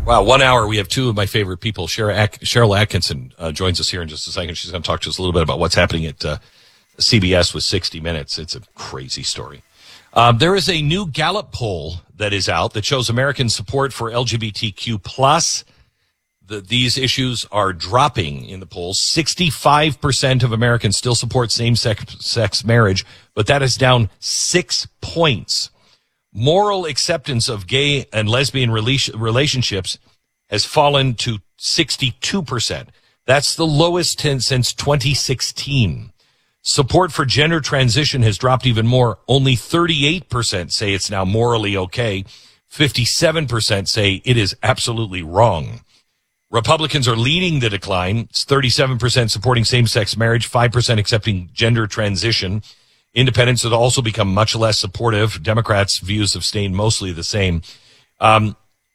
Wow, 1 hour. We have two of my favorite people. Cheryl Atkinson joins us here in just a second. She's going to talk to us a little bit about what's happening at CBS with 60 Minutes. It's a crazy story. There is a new Gallup poll that is out that shows American support for LGBTQ+. These issues are dropping in the polls. 65% of Americans still support same-sex marriage, but that is down 6 points. Moral acceptance of gay and lesbian relationships has fallen to 62%. That's the lowest since 2016. Support for gender transition has dropped even more. Only 38% say it's now morally okay. 57% say it is absolutely wrong. Republicans are leading the decline. It's 37% supporting same-sex marriage, 5% accepting gender transition. Independents have also become much less supportive. Democrats' views have stayed mostly the same. No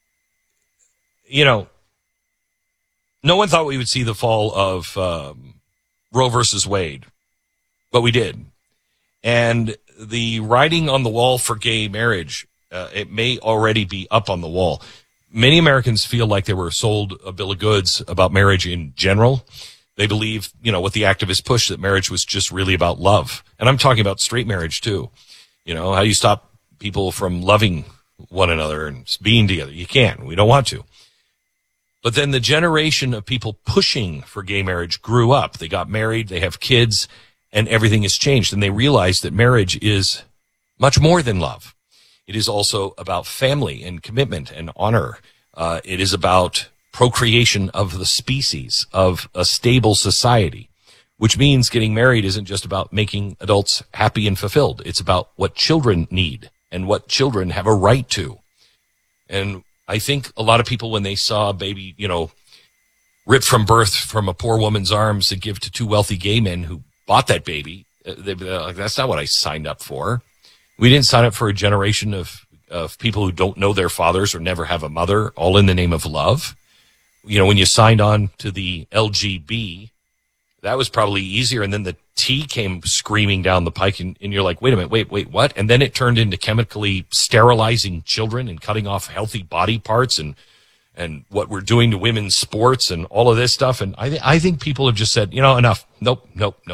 one thought we would see the fall of Roe versus Wade, but we did. And the writing on the wall for gay marriage, it may already be up on the wall. Many Americans feel like they were sold a bill of goods about marriage in general. They believe, what the activists push, that marriage was just really about love. And I'm talking about straight marriage too. How do you stop people from loving one another and being together? You can't. We don't want to. But then the generation of people pushing for gay marriage grew up. They got married, they have kids, and everything has changed. And they realized that marriage is much more than love. It is also about family and commitment and honor. It is about procreation of the species, of a stable society, which means getting married isn't just about making adults happy and fulfilled. It's about what children need and what children have a right to. And I think a lot of people, when they saw a baby, ripped from birth from a poor woman's arms and give to two wealthy gay men who bought that baby, they'd be like, that's not what I signed up for. We didn't sign up for a generation of people who don't know their fathers or never have a mother, all in the name of love. When you signed on to the LGB, that was probably easier. And then the T came screaming down the pike and you're like, wait a minute, wait, what? And then it turned into chemically sterilizing children and cutting off healthy body parts and what we're doing to women's sports and all of this stuff. And I think people have just said, enough. Nope.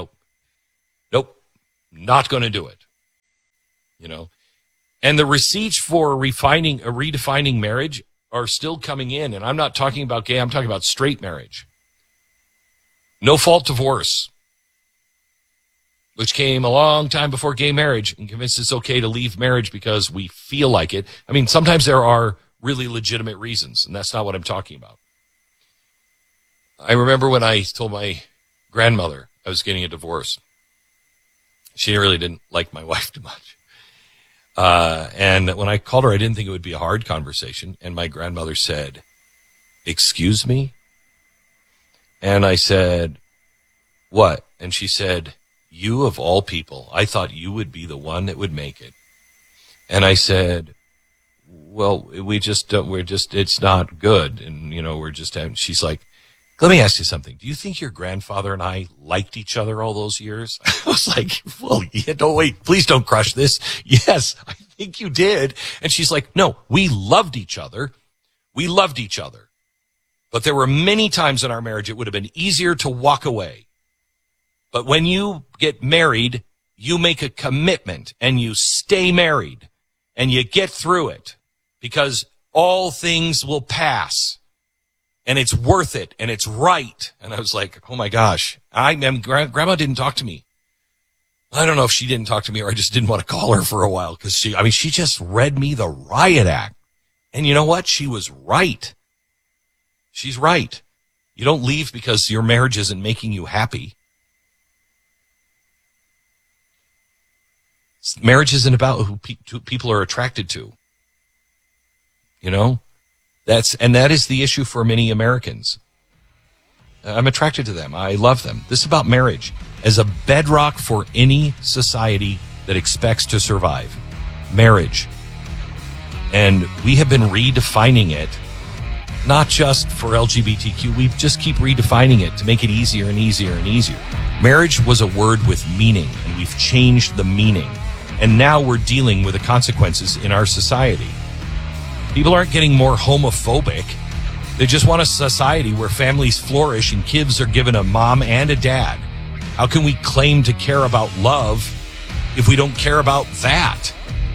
Not going to do it. And the receipts for redefining marriage are still coming in. And I'm not talking about gay. I'm talking about straight marriage. No fault divorce, which came a long time before gay marriage and convinced it's okay to leave marriage because we feel like it. I mean, sometimes there are really legitimate reasons, and that's not what I'm talking about. I remember when I told my grandmother I was getting a divorce. She really didn't like my wife too much. And when I called her, I didn't think it would be a hard conversation. And my grandmother said, "Excuse me?" And I said, "What?" And she said, "You of all people, I thought you would be the one that would make it." And I said, "Well, it's not good." And, she's like, "Let me ask you something. Do you think your grandfather and I liked each other all those years?" I was like, "Well, yeah, don't wait. Please don't crush this." "Yes, I think you did." And she's like, "No, we loved each other. We loved each other. But there were many times in our marriage it would have been easier to walk away. But when you get married, you make a commitment and you stay married and you get through it because all things will pass. And it's worth it, and it's right." And I was like, oh, my gosh. Grandma didn't talk to me. I don't know if she didn't talk to me or I just didn't want to call her for a while because she just read me the riot act. And you know what? She was right. She's right. You don't leave because your marriage isn't making you happy. Marriage isn't about who people are attracted to. That is the issue for many Americans. I'm attracted to them. I love them. This is about marriage as a bedrock for any society that expects to survive. Marriage. And we have been redefining it, not just for LGBTQ. We just keep redefining it to make it easier and easier and easier. Marriage was a word with meaning, and we've changed the meaning. And now we're dealing with the consequences in our society. People aren't getting more homophobic. They just want a society where families flourish and kids are given a mom and a dad. How can we claim to care about love if we don't care about that?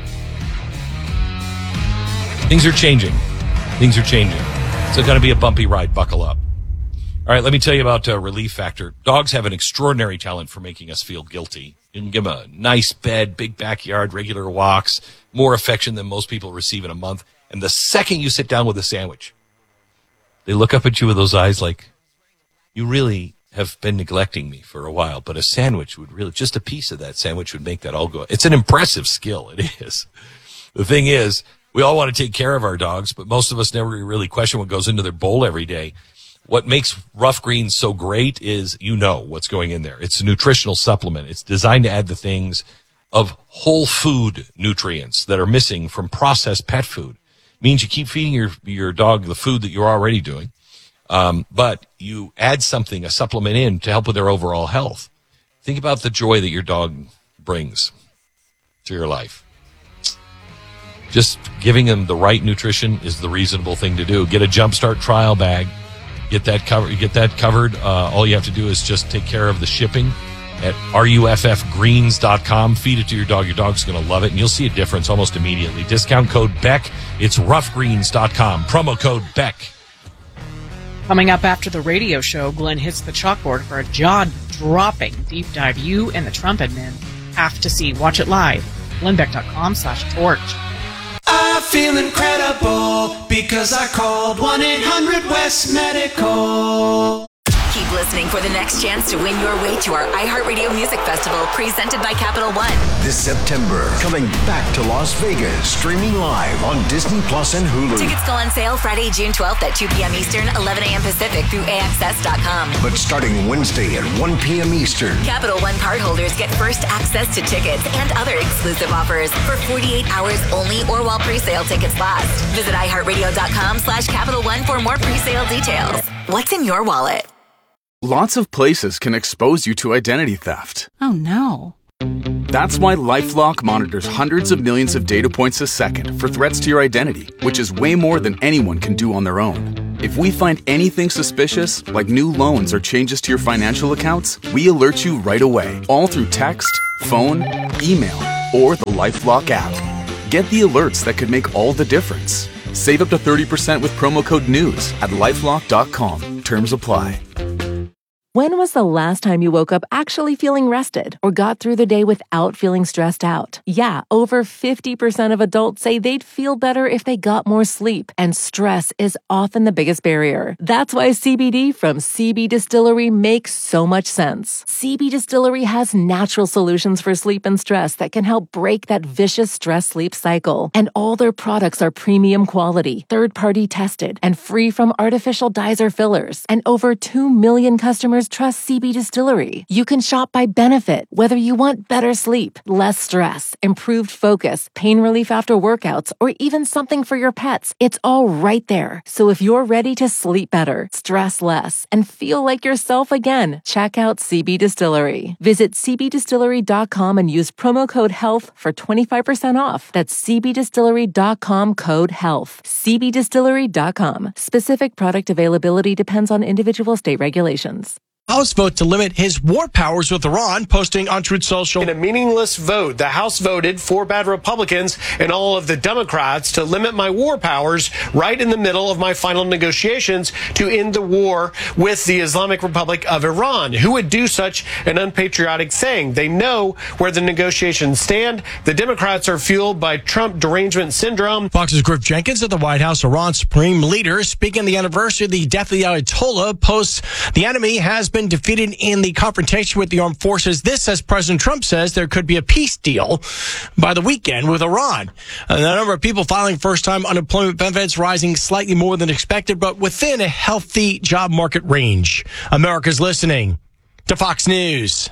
Things are changing. Things are changing. It's going to be a bumpy ride. Buckle up. All right, let me tell you about Relief Factor. Dogs have an extraordinary talent for making us feel guilty. You can give them a nice bed, big backyard, regular walks, more affection than most people receive in a month. And the second you sit down with a sandwich, they look up at you with those eyes like, you really have been neglecting me for a while, but a sandwich would really, just a piece of that sandwich would make that all go. It's an impressive skill. It is. The thing is, we all want to take care of our dogs, but most of us never really question what goes into their bowl every day. What makes Rough Greens so great is you know what's going in there. It's a nutritional supplement. It's designed to add the things of whole food nutrients that are missing from processed pet food. It means you keep feeding your dog the food that you're already doing, but you add something, a supplement in to help with their overall health. Think about the joy that your dog brings to your life. Just giving them the right nutrition is the reasonable thing to do. Get a Jumpstart trial bag. Get that covered. All you have to do is just take care of the shipping at ruffgreens.com. Feed it to your dog. Your dog's going to love it, and you'll see a difference almost immediately. Discount code BECK. It's ruffgreens.com. Promo code BECK. Coming up after the radio show, Glenn hits the chalkboard for a jaw-dropping deep dive you and the Trump admin have to see. Watch it live. glennbeck.com/torch. I feel incredible because I called 1-800-WEST Medical. Keep listening for the next chance to win your way to our iHeartRadio Music Festival presented by Capital One. This September, coming back to Las Vegas, streaming live on Disney Plus and Hulu. Tickets go on sale Friday, June 12th at 2 p.m. Eastern, 11 a.m. Pacific through AXS.com. But starting Wednesday at 1 p.m. Eastern. Capital One cardholders get first access to tickets and other exclusive offers for 48 hours only or while pre-sale tickets last. Visit iHeartRadio.com/Capital One for more pre-sale details. What's in your wallet? Lots of places can expose you to identity theft. Oh, no. That's why LifeLock monitors hundreds of millions of data points a second for threats to your identity, which is way more than anyone can do on their own. If we find anything suspicious, like new loans or changes to your financial accounts, we alert you right away, all through text, phone, email, or the LifeLock app. Get the alerts that could make all the difference. Save up to 30% with promo code NEWS at LifeLock.com. Terms apply. When was the last time you woke up actually feeling rested or got through the day without feeling stressed out? Yeah, over 50% of adults say they'd feel better if they got more sleep, and stress is often the biggest barrier. That's why CBD from CB Distillery makes so much sense. CB Distillery has natural solutions for sleep and stress that can help break that vicious stress-sleep cycle. And all their products are premium quality, third-party tested, and free from artificial dyes or fillers. And over 2 million customers trust CB Distillery. You can shop by benefit, whether you want better sleep, less stress, improved focus, pain relief after workouts, or even something for your pets. It's all right there. So if you're ready to sleep better, stress less, and feel like yourself again, check out CB Distillery. Visit cbdistillery.com and use promo code HEALTH for 25% off. That's cbdistillery.com code HEALTH. cbdistillery.com. Specific product availability depends on individual state regulations. House vote to limit his war powers with Iran, posting on Truth Social. In a meaningless vote, the House voted for bad Republicans and all of the Democrats to limit my war powers right in the middle of my final negotiations to end the war with the Islamic Republic of Iran. Who would do such an unpatriotic thing? They know where the negotiations stand. The Democrats are fueled by Trump derangement syndrome. Fox's Griff Jenkins at the White House, Iran's supreme leader, speaking on the anniversary of the death of the Ayatollah, posts the enemy has been defeated in the confrontation with the armed forces. This, as President Trump says, there could be a peace deal by the weekend with Iran. And the number of people filing first-time unemployment benefits rising slightly more than expected, but within a healthy job market range. America's listening to Fox News.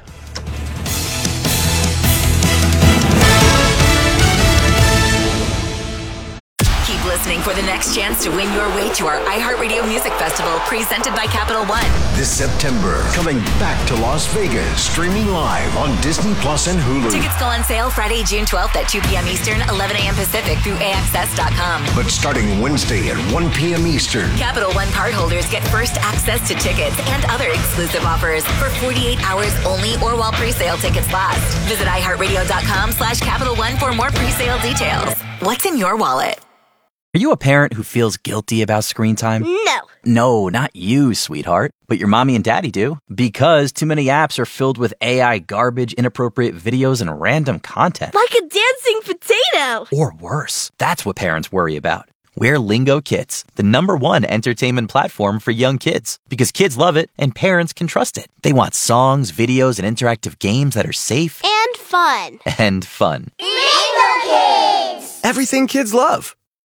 Keep listening for the next chance to win your way to our iHeartRadio Music Festival presented by Capital One. This September, coming back to Las Vegas, streaming live on Disney Plus and Hulu. Tickets go on sale Friday, June 12th at 2 p.m. Eastern, 11 a.m. Pacific through AXS.com. But starting Wednesday at 1 p.m. Eastern, Capital One cardholders get first access to tickets and other exclusive offers for 48 hours only or while pre-sale tickets last. Visit iHeartRadio.com/Capital One for more pre-sale details. What's in your wallet? Are you a parent who feels guilty about screen time? No. No, not you, sweetheart. But your mommy and daddy do. Because too many apps are filled with AI garbage, inappropriate videos, and random content. Like a dancing potato. Or worse. That's what parents worry about. We're Lingo Kids, the #1 entertainment platform for young kids. Because kids love it and parents can trust it. They want songs, videos, and interactive games that are safe. And fun. And fun. Lingo Kids! Everything kids love.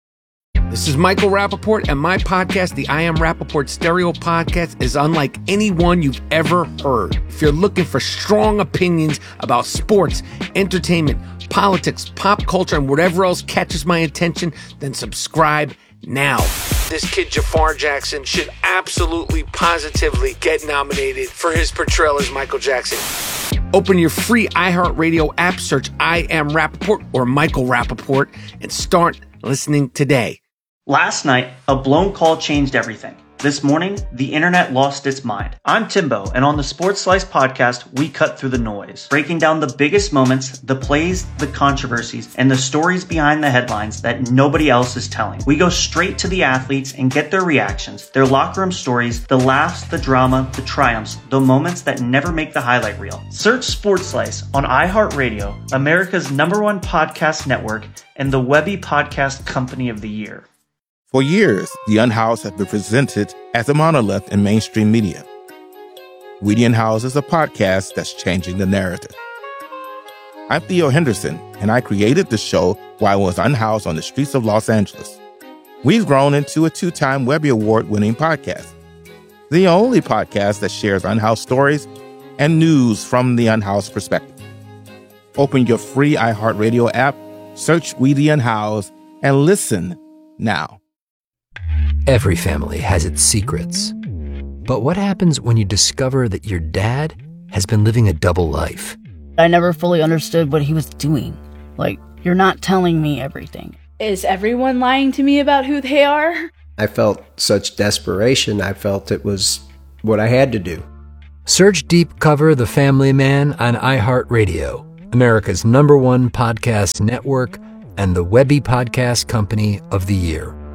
This is Michael Rappaport, and my podcast, the I Am Rappaport Stereo Podcast, is unlike any one you've ever heard. If you're looking for strong opinions about sports, entertainment, politics, pop culture, and whatever else catches my attention, then subscribe now. This kid, Jafar Jackson, should absolutely, positively get nominated for his portrayal as Michael Jackson. Open your free iHeartRadio app, search I Am Rappaport or Michael Rappaport, and start listening today. Last night, a blown call changed everything. This morning, the internet lost its mind. I'm Timbo, and on the Sports Slice podcast, we cut through the noise, breaking down the biggest moments, the plays, the controversies, and the stories behind the headlines that nobody else is telling. We go straight to the athletes and get their reactions, their locker room stories, the laughs, the drama, the triumphs, the moments that never make the highlight reel. Search Sports Slice on iHeartRadio, America's #1 podcast network, and the Webby Podcast Company of the Year. For years, The Unhoused has been presented as a monolith in mainstream media. We the Unhoused is a podcast that's changing the narrative. I'm Theo Henderson, and I created the show while I was unhoused on the streets of Los Angeles. We've grown into a 2-time Webby Award-winning podcast, the only podcast that shares unhoused stories and news from the unhoused perspective. Open your free iHeartRadio app, search We the Unhoused, and listen now. Every family has its secrets. But what happens when you discover that your dad has been living a double life? I never fully understood what he was doing. Like, you're not telling me everything. Is everyone lying to me about who they are? I felt such desperation. I felt it was what I had to do. Search Deep Cover The Family Man on iHeartRadio, America's #1 podcast network, and the Webby Podcast Company of the Year.